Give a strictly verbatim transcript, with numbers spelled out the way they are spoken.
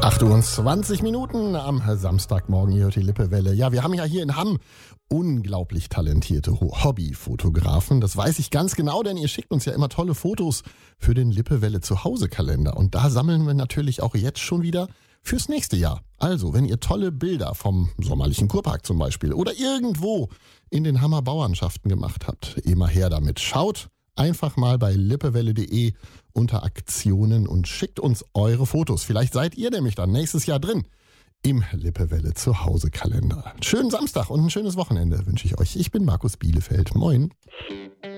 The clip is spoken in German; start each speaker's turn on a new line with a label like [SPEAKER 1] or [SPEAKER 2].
[SPEAKER 1] acht Uhr und zwanzig Minuten am Samstagmorgen. Ihr hört die Lippewelle. Ja, wir haben ja hier in Hamm unglaublich talentierte Hobbyfotografen. Das weiß ich ganz genau, denn ihr schickt uns ja immer tolle Fotos für den Lippewelle Zuhause-Kalender. Und da sammeln wir natürlich auch jetzt schon wieder fürs nächste Jahr. Also, wenn ihr tolle Bilder vom sommerlichen Kurpark zum Beispiel oder irgendwo in den Hammer Bauernschaften gemacht habt, immer her damit. Schaut einfach mal bei lippewelle punkt de unter Aktionen und schickt uns eure Fotos. Vielleicht seid ihr nämlich dann nächstes Jahr drin im Lippewelle Zuhause-Kalender. Schönen Samstag und ein schönes Wochenende wünsche ich euch. Ich bin Markus Bielefeld. Moin.